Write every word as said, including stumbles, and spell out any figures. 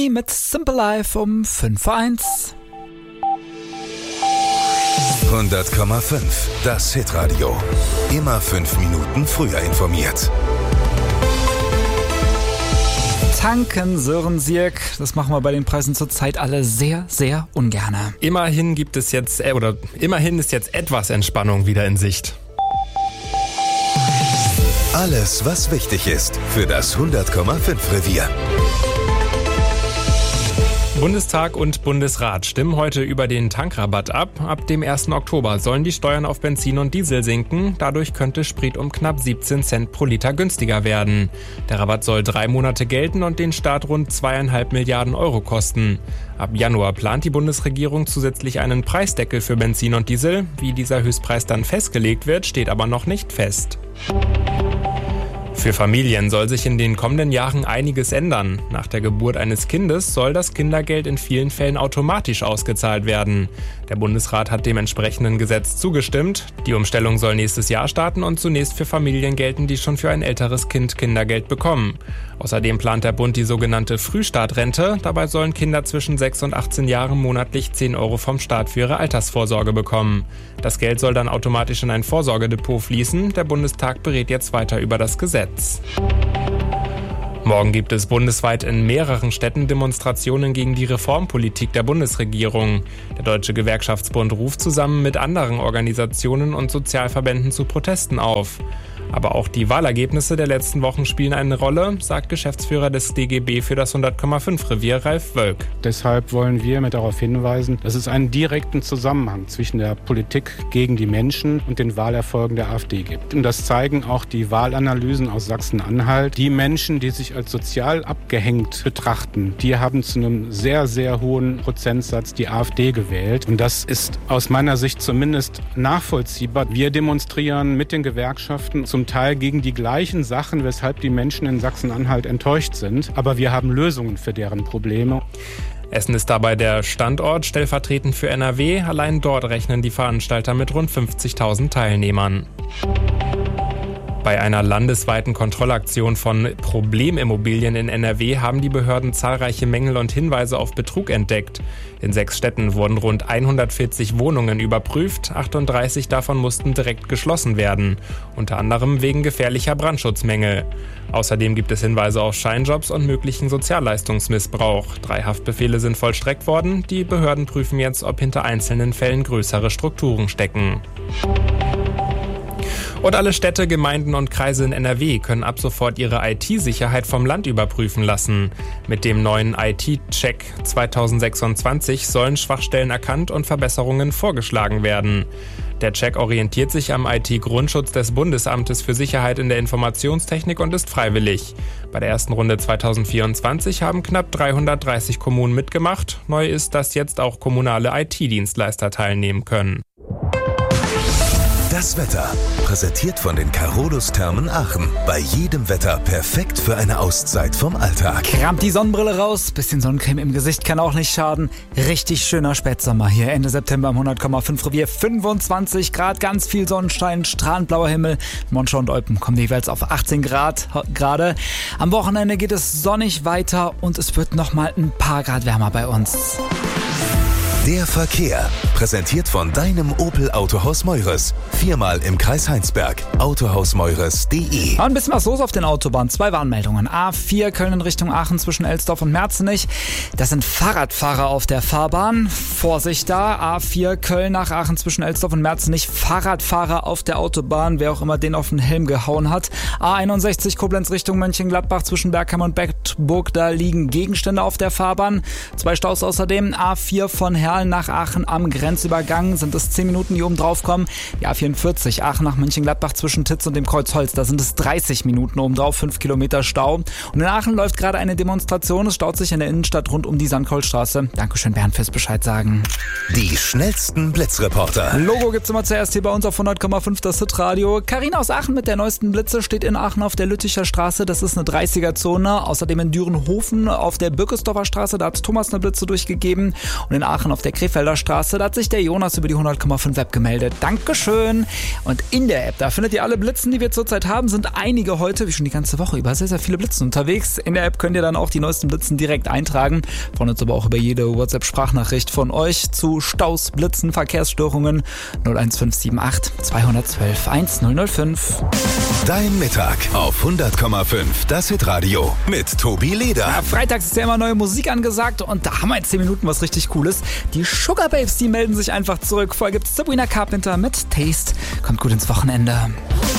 Amy mit Simple Life um fünf vor eins. hundert Komma fünf, das Hitradio. Immer fünf Minuten früher informiert. Tanken, Sören Sierk, das machen wir bei den Preisen zurzeit alle sehr, sehr ungerne. Immerhin gibt es jetzt, äh, oder immerhin ist jetzt etwas Entspannung wieder in Sicht. Alles, was wichtig ist für das hundert Komma fünf Revier. Bundestag und Bundesrat stimmen heute über den Tankrabatt ab. Ab dem ersten Oktober sollen die Steuern auf Benzin und Diesel sinken. Dadurch könnte Sprit um knapp siebzehn Cent pro Liter günstiger werden. Der Rabatt soll drei Monate gelten und den Staat rund zweieinhalb Milliarden Euro kosten. Ab Januar plant die Bundesregierung zusätzlich einen Preisdeckel für Benzin und Diesel. Wie dieser Höchstpreis dann festgelegt wird, steht aber noch nicht fest. Für Familien soll sich in den kommenden Jahren einiges ändern. Nach der Geburt eines Kindes soll das Kindergeld in vielen Fällen automatisch ausgezahlt werden. Der Bundesrat hat dem entsprechenden Gesetz zugestimmt. Die Umstellung soll nächstes Jahr starten und zunächst für Familien gelten, die schon für ein älteres Kind Kindergeld bekommen. Außerdem plant der Bund die sogenannte Frühstartrente. Dabei sollen Kinder zwischen sechs und achtzehn Jahren monatlich zehn Euro vom Staat für ihre Altersvorsorge bekommen. Das Geld soll dann automatisch in ein Vorsorgedepot fließen. Der Bundestag berät jetzt weiter über das Gesetz. Morgen gibt es bundesweit in mehreren Städten Demonstrationen gegen die Reformpolitik der Bundesregierung. Der Deutsche Gewerkschaftsbund ruft zusammen mit anderen Organisationen und Sozialverbänden zu Protesten auf. Aber auch die Wahlergebnisse der letzten Wochen spielen eine Rolle, sagt Geschäftsführer des D G B für das hundert Komma fünf Revier, Ralf Wölk. Deshalb wollen wir mit darauf hinweisen, dass es einen direkten Zusammenhang zwischen der Politik gegen die Menschen und den Wahlerfolgen der AfD gibt. Und das zeigen auch die Wahlanalysen aus Sachsen-Anhalt. Die Menschen, die sich als sozial abgehängt betrachten, die haben zu einem sehr, sehr hohen Prozentsatz die AfD gewählt. Und das ist aus meiner Sicht zumindest nachvollziehbar. Wir demonstrieren mit den Gewerkschaften zum Teil gegen die gleichen Sachen, weshalb die Menschen in Sachsen-Anhalt enttäuscht sind. Aber wir haben Lösungen für deren Probleme. Essen ist dabei der Standort, stellvertretend für N R W. Allein dort rechnen die Veranstalter mit rund fünfzigtausend Teilnehmern. Bei einer landesweiten Kontrollaktion von Problemimmobilien in N R W haben die Behörden zahlreiche Mängel und Hinweise auf Betrug entdeckt. In sechs Städten wurden rund hundertvierzig Wohnungen überprüft, achtunddreißig davon mussten direkt geschlossen werden, unter anderem wegen gefährlicher Brandschutzmängel. Außerdem gibt es Hinweise auf Scheinjobs und möglichen Sozialleistungsmissbrauch. Drei Haftbefehle sind vollstreckt worden. Die Behörden prüfen jetzt, ob hinter einzelnen Fällen größere Strukturen stecken. Und alle Städte, Gemeinden und Kreise in N R W können ab sofort ihre I T-Sicherheit vom Land überprüfen lassen. Mit dem neuen I T-Check zweitausendsechsundzwanzig sollen Schwachstellen erkannt und Verbesserungen vorgeschlagen werden. Der Check orientiert sich am I T-Grundschutz des Bundesamtes für Sicherheit in der Informationstechnik und ist freiwillig. Bei der ersten Runde zweitausendvierundzwanzig haben knapp dreihundertdreißig Kommunen mitgemacht. Neu ist, dass jetzt auch kommunale I T-Dienstleister teilnehmen können. Das Wetter, präsentiert von den Carolus Thermen Aachen. Bei jedem Wetter perfekt für eine Auszeit vom Alltag. Kramt die Sonnenbrille raus, bisschen Sonnencreme im Gesicht kann auch nicht schaden. Richtig schöner Spätsommer hier Ende September im hundert Komma fünf Revier. fünfundzwanzig Grad, ganz viel Sonnenschein, strahlend blauer Himmel. Monschau und Eupen kommen jeweils auf achtzehn Grad gerade. Am Wochenende geht es sonnig weiter und es wird nochmal ein paar Grad wärmer bei uns. Der Verkehr, präsentiert von deinem Opel Autohaus Meures. Viermal im Kreis Heinsberg. autohaus meures punkt de. Ein bisschen was los auf den Autobahnen. Zwei Warnmeldungen. A vier Köln in Richtung Aachen zwischen Elsdorf und Merzenich. Das sind Fahrradfahrer auf der Fahrbahn. Vorsicht da. A vier Köln nach Aachen zwischen Elsdorf und Merzenich. Fahrradfahrer auf der Autobahn. Wer auch immer den auf den Helm gehauen hat. A einundsechzig Koblenz Richtung Mönchengladbach zwischen Bergheim und Bedburg. Da liegen Gegenstände auf der Fahrbahn. Zwei Staus außerdem. A vier von Herrn nach Aachen am Grenzübergang sind es zehn Minuten, die oben drauf kommen. Die A vierundvierzig Aachen nach Mönchengladbach zwischen Titz und dem Kreuzholz, da sind es dreißig Minuten oben drauf, fünf Kilometer Stau. Und in Aachen läuft gerade eine Demonstration, es staut sich in der Innenstadt rund um die Sandkohlstraße. Dankeschön Bernd fürs Bescheid sagen. Die schnellsten Blitzreporter. Logo gibt's immer zuerst hier bei uns auf hundert Komma fünf das Hitradio. Carina aus Aachen mit der neuesten Blitze steht in Aachen auf der Lütticher Straße, das ist eine dreißiger-Zone. Außerdem in Dürenhofen auf der Birkesdorfer Straße, da hat Thomas eine Blitze durchgegeben. Und in Aachen auf der der Krefelder Straße. Da hat sich der Jonas über die hundert Komma fünf App gemeldet. Dankeschön. Und in der App, da findet ihr alle Blitzen, die wir zurzeit haben. Sind einige heute, wie schon die ganze Woche über, sehr, sehr viele Blitzen unterwegs. In der App könnt ihr dann auch die neuesten Blitzen direkt eintragen. Freuen uns aber auch über jede WhatsApp-Sprachnachricht von euch zu Staus, Blitzen, Verkehrsstörungen. null eins fünf sieben acht zwei eins zwei eins null null fünf. Dein Mittag auf hundert Komma fünf, das Hitradio mit Tobi Leder. Ja, freitags ist ja immer neue Musik angesagt und da haben wir in zehn Minuten was richtig Cooles. Die Sugar Babes, die melden sich einfach zurück. Vorher gibt's Sabrina Carpenter mit Taste. Kommt gut ins Wochenende.